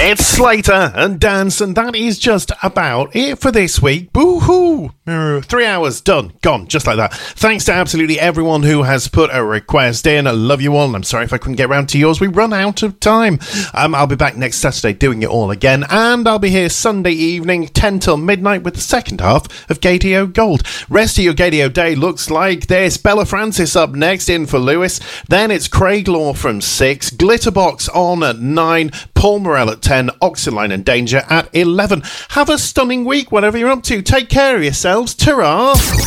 It's Slater and Dance, and that is just about it for this week. Boo-hoo! 3 hours, done, gone, just like that. Thanks to absolutely everyone who has put a request in. I love you all. I'm sorry if I couldn't get around to yours. We run out of time. I'll be back next Saturday doing it all again, and I'll be here Sunday evening, 10 till midnight, with the second half of Gadio Gold. Rest of your Gadio day looks like this. Bella Francis up next in for Lewis. Then it's Craig Law from 6, Glitterbox on at 9, Paul Morell at 10, Oxyline and Danger at 11. Have a stunning week, whatever you're up to. Take care of yourselves. Ta-ra!